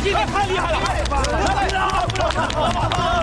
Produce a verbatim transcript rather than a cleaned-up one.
今天太厉害了！来来来，